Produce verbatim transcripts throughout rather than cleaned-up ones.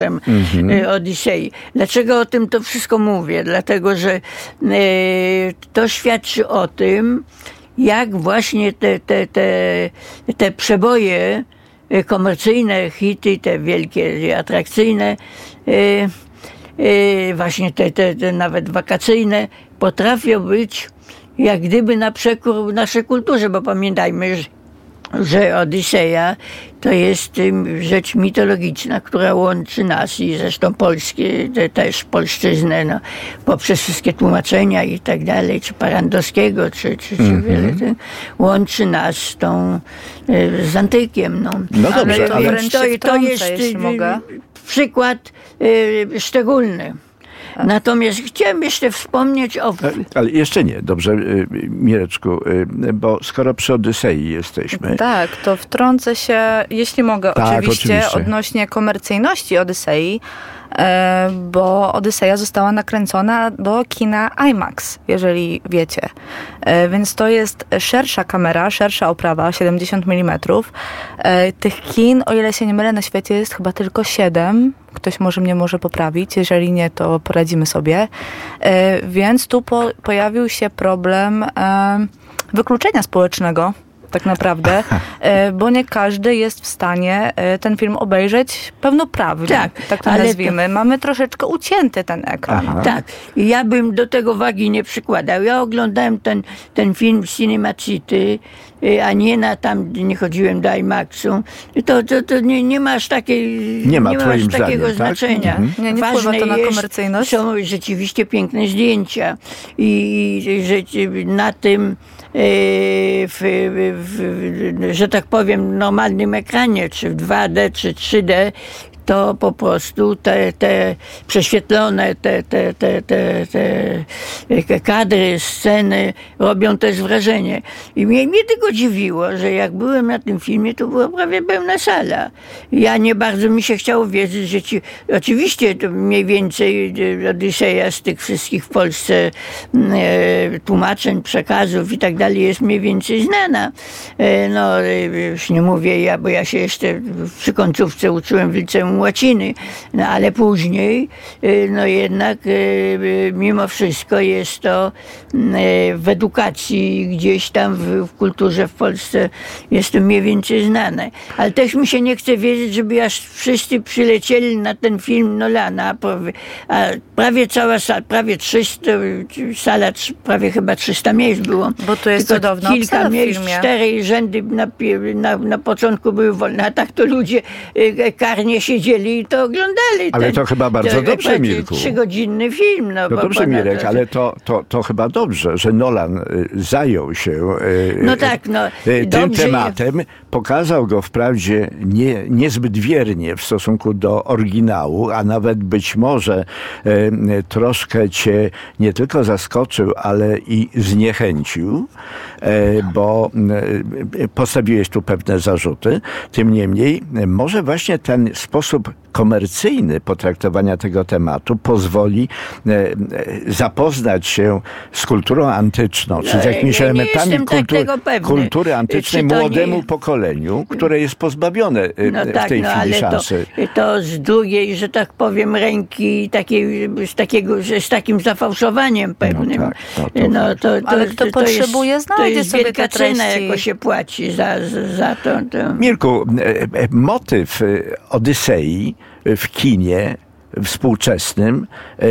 Mhm. Odysei. Dlaczego o tym to wszystko mówię? Dlatego, że e, to świadczy o tym, jak właśnie te, te, te, te przeboje komercyjne, hity, te wielkie, atrakcyjne, e, e, właśnie te, te, te nawet wakacyjne, potrafią być jak gdyby na przekór naszej kulturze, bo pamiętajmy, że że Odyseja to jest rzecz mitologiczna, która łączy nas i zresztą polskie, też polszczyznę, no, poprzez wszystkie tłumaczenia i tak dalej, czy Parandowskiego, czy, czy, czy mm-hmm. wiele, to, łączy nas z tą, z antykiem. No, no dobrze, ale, ale więc to, to jest mogę. przykład y, szczególny. Natomiast chciałem jeszcze wspomnieć o... Ale jeszcze nie, dobrze, Mireczku, bo skoro przy Odysei jesteśmy... Tak, to wtrącę się, jeśli mogę, tak, oczywiście, oczywiście, odnośnie komercyjności Odysei, bo Odyseja została nakręcona do kina IMAX, jeżeli wiecie. Więc to jest szersza kamera, szersza oprawa, siedemdziesiąt milimetrów. Tych kin, o ile się nie mylę, na świecie jest chyba tylko siedem. Ktoś może mnie może poprawić, jeżeli nie, to poradzimy sobie. Więc tu po, pojawił się problem wykluczenia społecznego, tak naprawdę, bo nie każdy jest w stanie ten film obejrzeć pełnoprawnie, tak, tak to nazwijmy. To... Mamy troszeczkę ucięty ten ekran. Aha. Tak, ja bym do tego wagi nie przykładał. Ja oglądałem ten, ten film w Cinema City, a nie na tam, nie chodziłem do IMAXu. To, to, to nie, nie ma aż takiej, nie ma, nie ma aż takiego zdaniem, znaczenia. Tak? Nie, nie wpływa to na komercyjność? Są rzeczywiście piękne zdjęcia i, i że na tym W, w, w, że tak powiem, normalnym ekranie, czy w dwa D, czy trzy D, to po prostu te, te prześwietlone te, te, te, te, te kadry, sceny robią też wrażenie. I mnie, mnie tylko dziwiło, że jak byłem na tym filmie, to była prawie pełna sala. Ja nie bardzo mi się chciało wierzyć, że ci... Oczywiście to mniej więcej Odyseja z tych wszystkich w Polsce e, tłumaczeń, przekazów i tak dalej jest mniej więcej znana. E, no, już nie mówię ja, bo ja się jeszcze przy końcówce uczyłem w liceum łaciny, no ale później no jednak mimo wszystko jest to w edukacji gdzieś tam w, w kulturze w Polsce jest to mniej więcej znane. Ale też mi się nie chce wierzyć, żeby aż wszyscy przylecieli na ten film Nolana, a prawie cała sala, prawie trzysta, sala prawie chyba trzysta miejsc było. Bo tu jest tylko cudowna kilka miejsc, cztery rzędy na, na, na początku były wolne, a tak to ludzie karnie siedzieli i to oglądali. Ale ten, to chyba bardzo to, dobrze, Mirku. Trzygodzinny film. No, no bo, dobrze, bo, Mirek, to, ale to, to, to chyba dobrze, że Nolan y, zajął się y, no tak, no, y, tym dobrze, tematem. Pokazał go wprawdzie nie, niezbyt wiernie w stosunku do oryginału, a nawet być może y, troszkę cię nie tylko zaskoczył, ale i zniechęcił, y, bo y, postawiłeś tu pewne zarzuty. Tym niemniej, może właśnie ten sposób komercyjny potraktowania tego tematu pozwoli e, e, zapoznać się z kulturą antyczną, czy z jakimiś ja elementami kultur, tak kultury antycznej młodemu nie... pokoleniu, które jest pozbawione no w tak, tej no, chwili ale szansy. To, to z drugiej, że tak powiem, ręki takiej, z, takiego, z takim zafałszowaniem pewnym. No tak, no to, no, to, to, ale kto to potrzebuje, jest, znajdzie to jest sobie wielka te treści. cena, jaką się płaci za, za to, to. Mirku, motyw Odysei w kinie współczesnym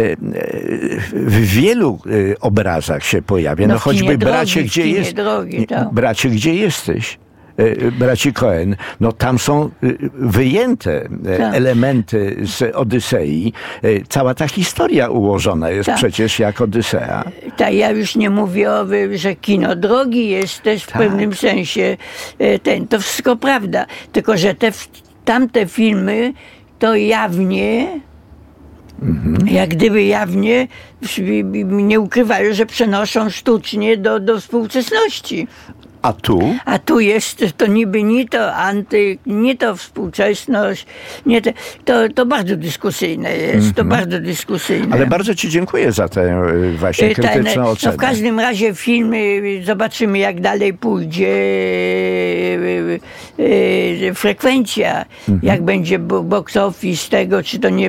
w wielu obrazach się pojawia. No, no choćby drogi, Bracie, gdzie jest... drogi, to. Bracie, gdzie jesteś? Braci Coen, no tam są wyjęte tak. elementy z Odysei. Cała ta historia ułożona jest tak. przecież jak Odysea. Tak, ja już nie mówię o, że kino drogi jest też w tak. pewnym sensie ten, to wszystko prawda. Tylko, że te tamte filmy to jawnie Mhm. jak gdyby jawnie nie ukrywają, że przenoszą sztucznie do, do współczesności. A tu? A tu jest to niby nie to antyk, nie to współczesność, nie to, to, to bardzo dyskusyjne jest, mm-hmm. to bardzo dyskusyjne. Ale bardzo ci dziękuję za tę właśnie krytyczną Ten, ocenę. No w każdym razie film, zobaczymy jak dalej pójdzie, frekwencja, mm-hmm. jak będzie box office tego, czy to nie